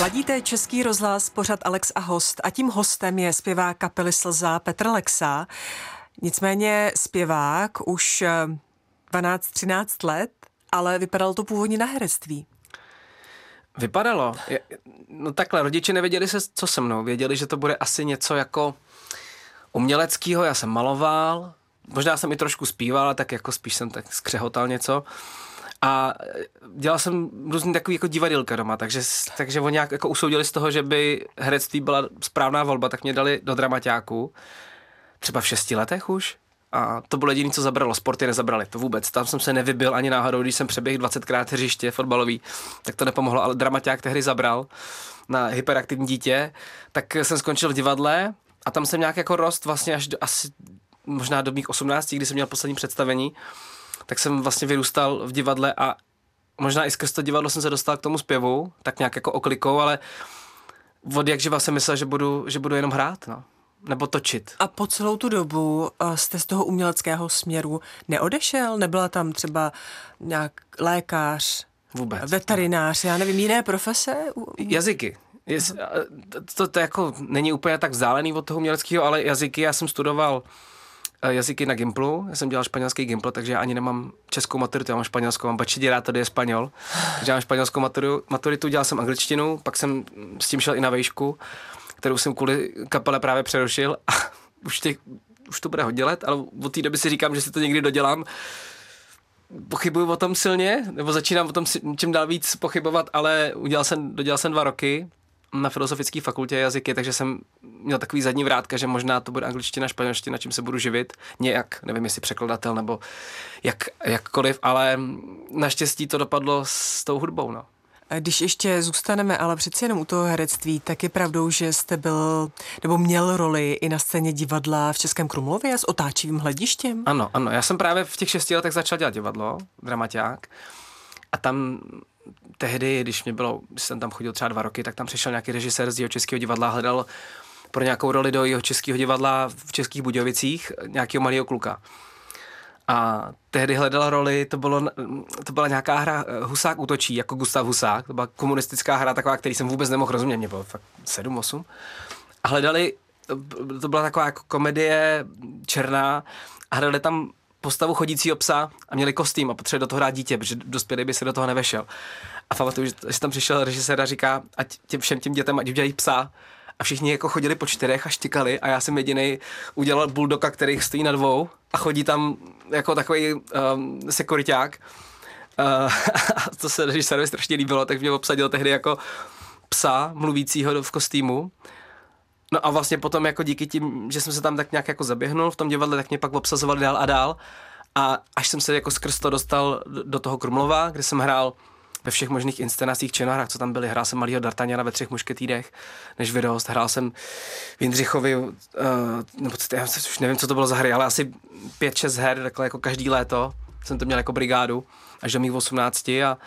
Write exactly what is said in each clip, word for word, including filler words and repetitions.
Ladíte Český rozhlas, pořad Alex a host a tím hostem je zpěvák kapely Slza Petr Lexa. Nicméně zpěvák už dvanáct třináct let, ale vypadalo to původně na herectví. Vypadalo. No takhle, rodiče nevěděli se, co se mnou. Věděli, že to bude asi něco jako uměleckýho. Já jsem maloval, možná jsem i trošku zpíval, tak jako spíš jsem tak skřehotal něco. A dělal jsem různý takový jako divadýlka doma, takže, takže oni nějak jako usoudili z toho, že by herectví byla správná volba, tak mě dali do dramaťáku. Třeba v šesti letech už. A to bylo jediné, co zabralo. Sporty nezabrali, to vůbec. Tam jsem se nevybil ani náhodou, když jsem přeběhl dvacetkrát hřiště fotbalový, tak to nepomohlo, ale dramaťák tehdy zabral na hyperaktivní dítě. Tak jsem skončil v divadle a tam jsem nějak jako rost vlastně až do, asi možná do mých osmnácti, kdy jsem měl poslední představení, tak jsem vlastně vyrůstal v divadle a možná i skrz to divadlo jsem se dostal k tomu zpěvu, tak nějak jako oklikou, ale od jak živa jsem myslel, že budu, že budu jenom hrát, no. Nebo točit. A po celou tu dobu jste z toho uměleckého směru neodešel? Nebyla tam třeba nějak lékař, vůbec, veterinář, já nevím, jiné profese? Jazyky. Jest, to, to jako není úplně tak vzdálený od toho uměleckého, ale jazyky, já jsem studoval jazyky na Gimplu, já jsem dělal španělský Gimpl, takže já ani nemám českou maturitu, já mám španělskou, mám bachillerato, tady je španěl, takže já mám španělskou maturitu, maturitu, dělal jsem angličtinu, pak jsem s tím šel i na vejšku, kterou jsem kvůli kapele právě přerušil a už, těch, už to bude hodně let, ale od té doby si říkám, že si to někdy dodělám. Pochybuju o tom silně, nebo začínám o tom čím dál víc pochybovat, ale udělal jsem, dodělal jsem dva roky na Filozofické fakultě jazyky, takže jsem měl takový zadní vrátka, že možná to bude angličtina, španělština, čím se budu živit, nějak, nevím, jestli překladatel nebo jak, jakkoliv, ale naštěstí to dopadlo s tou hudbou, no. Když ještě zůstaneme, ale přeci jenom u toho herectví, tak je pravdou, že jste byl, nebo měl roli i na scéně divadla v Českém Krumlově s otáčivým hledištěm? Ano, ano, já jsem právě v těch šesti letech začal dělat divadlo, dramaťák, a tam tehdy, když mě bylo, když jsem tam chodil třeba dva roky, tak tam přišel nějaký režisér z Jihočeského divadla, hledal pro nějakou roli do Jihočeského divadla v Českých Budějovicích nějakého malého kluka. A tehdy hledala roli, to, bylo, to byla nějaká hra Husák útočí, jako Gustav Husák, to byla komunistická hra taková, který jsem vůbec nemohl rozumět, mě bylo fakt sedm, osm. A hledali, to byla taková jako komedie černá a hledali tam postavu chodícího psa a měli kostým a potřebovali do toho hrát dítě, protože dospělý by se do toho nevešel. A pamatuju, že tam přišel režisér a říká, ať těm, všem těm dětem ať udělají psa. A všichni jako chodili po čtyřech a štikali a já jsem jedinej udělal bulldoga, který stojí na dvou a chodí tam jako takový um, sekuriťák. Uh, to se režisérovi strašně líbilo, tak mě obsadil tehdy jako psa mluvícího v kostýmu. No a vlastně potom jako díky tím, že jsem se tam tak nějak jako zaběhnul v tom divadle, tak mě pak obsazovali dál a dál. A až jsem se jako skrz to dostal do toho Krumlova, kde jsem hrál ve všech možných inscenacích, činohrách, co tam byly. Hrál jsem malýho D'Artagnana ve Třech mušketýrech, než vyrost. Hrál jsem v Jindřichovi, uh, nebo já už nevím, co to bylo za hry, ale asi pět, šest her, takhle jako každý léto. Jsem to měl jako brigádu až do mých osmnácti a,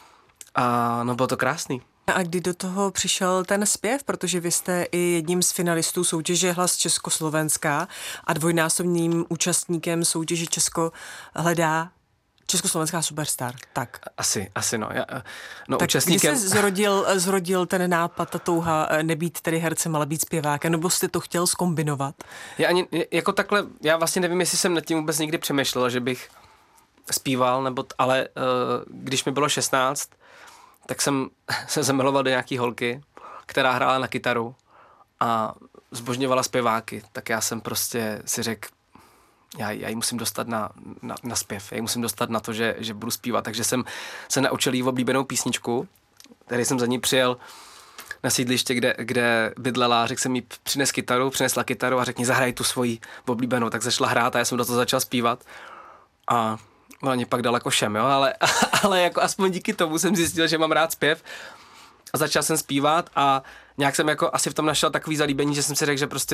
a no bylo to krásný. A kdy do toho přišel ten zpěv, protože vy jste i jedním z finalistů soutěže Hlas Československa a dvojnásobným účastníkem soutěže Česko hledá Československá superstar, tak. Asi, asi no. Já, no tak účastníkem... kdy se zrodil, zrodil ten nápad, ta touha nebýt tedy hercem, ale být zpěvákem, nebo jste to chtěl zkombinovat? Já ani, jako takhle, já vlastně nevím, jestli jsem nad tím vůbec nikdy přemýšlel, že bych zpíval, nebo, t- ale uh, když mi bylo šestnáct, tak jsem se zamiloval do nějaký holky, která hrála na kytaru a zbožňovala zpěváky, tak já jsem prostě si řekl, Já, já ji musím dostat na, na, na zpěv, já ji musím dostat na to, že, že budu zpívat, takže jsem se naučil jí oblíbenou písničku, který jsem za ní přijel na sídliště, kde, kde bydlela, řekl jsem jí, přines kytaru, přinesla kytaru a řekni, zahraj tu svoji oblíbenou, tak začala hrát a já jsem do toho začal zpívat a ona mě pak dala košem, jo, ale, ale jako aspoň díky tomu jsem zjistil, že mám rád zpěv a začal jsem zpívat a nějak jsem jako asi v tom našel takový zalíbení, že jsem si řekl, že prostě,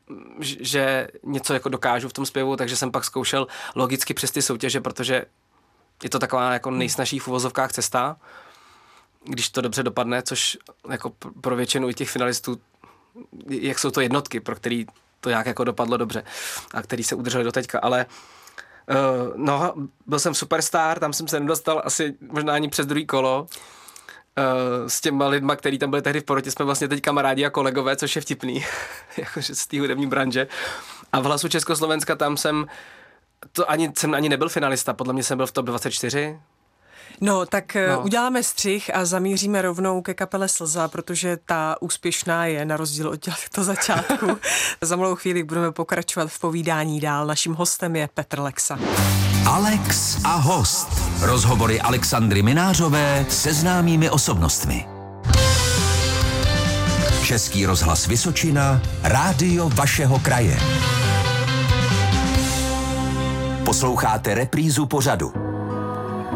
že něco jako dokážu v tom zpěvu, takže jsem pak zkoušel logicky přes ty soutěže, protože je to taková jako nejsnažší v uvozovkách cesta, když to dobře dopadne, což jako pro většinu i těch finalistů, jak jsou to jednotky, pro který to nějak jako dopadlo dobře a který se udrželi do teďka, ale uh, no, byl jsem superstar, tam jsem se nedostal asi možná ani přes druhý kolo, s těma lidma, který tam byli tehdy v porotě, jsme vlastně teď kamarádi a kolegové, což je vtipný, jakože z té hudební branže. A v Hlasu Československa tam jsem, to ani, jsem ani nebyl finalista, podle mě jsem byl v top dvacet čtyři. No, tak no. uděláme střih a zamíříme rovnou ke kapele Slza, protože ta úspěšná je, na rozdíl od těchto začátku. Za malou chvíli budeme pokračovat v povídání dál. Naším hostem je Petr Lexa. Alex a host. Rozhovory Alexandry Minářové se známými osobnostmi. Český rozhlas Vysočina, rádio vašeho kraje. Posloucháte reprízu pořadu.